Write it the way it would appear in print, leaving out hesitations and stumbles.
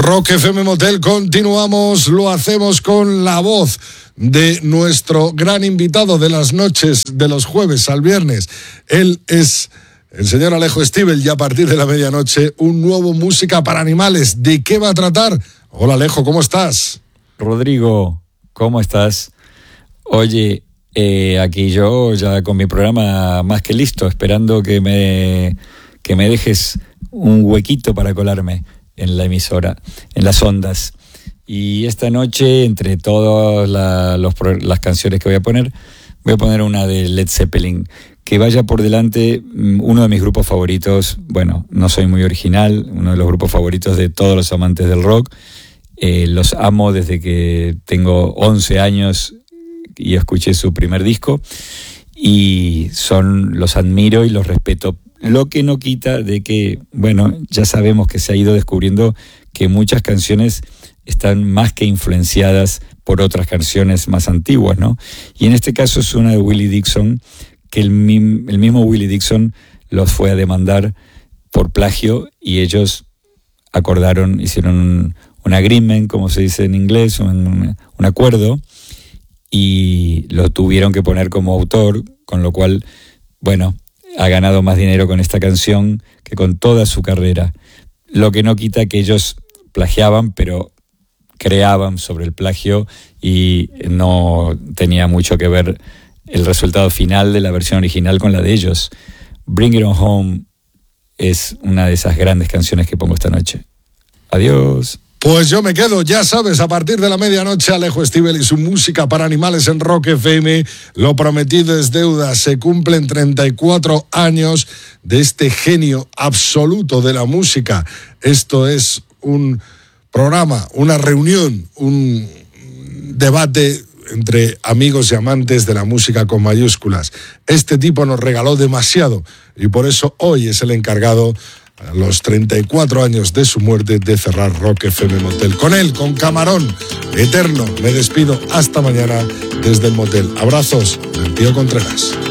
Rock FM Motel, continuamos, lo hacemos con la voz de nuestro gran invitado de las noches de los jueves al viernes. Él es el señor Alejo Stivel y a partir de la medianoche un nuevo Música para Animales. ¿De qué va a tratar? Hola Alejo, ¿cómo estás? Rodrigo, ¿cómo estás? Oye, aquí yo ya con mi programa más que listo, esperando que me dejes un huequito para colarme en la emisora, en las ondas. Y esta noche, entre todas las canciones que voy a poner una de Led Zeppelin, que vaya por delante uno de mis grupos favoritos. Bueno, no soy muy original, uno de los grupos favoritos de todos los amantes del rock. Los amo desde que tengo 11 años y escuché su primer disco, y los admiro y los respeto. Lo que no quita de que, bueno, ya sabemos que se ha ido descubriendo que muchas canciones están más que influenciadas por otras canciones más antiguas, ¿no? Y en este caso es una de Willie Dixon, que el mismo Willie Dixon los fue a demandar por plagio, y ellos acordaron, hicieron un agreement, como se dice en inglés, un acuerdo, y lo tuvieron que poner como autor, con lo cual, bueno, ha ganado más dinero con esta canción que con toda su carrera. Lo que no quita que ellos plagiaban, pero creaban sobre el plagio y no tenía mucho que ver el resultado final de la versión original con la de ellos. Bring It On Home es una de esas grandes canciones que pongo esta noche. Adiós. Pues yo me quedo, ya sabes, a partir de la medianoche, Alejo Stivel y su Música para Animales en Rock FM. Lo prometido es deuda, se cumplen 34 años de este genio absoluto de la música. Esto es un programa, una reunión, un debate entre amigos y amantes de la música con mayúsculas. Este tipo nos regaló demasiado y por eso hoy es el encargado, a los 34 años de su muerte, de cerrar Rock FM Motel. Con él, con Camarón Eterno, me despido hasta mañana desde el motel. Abrazos del tío Contreras.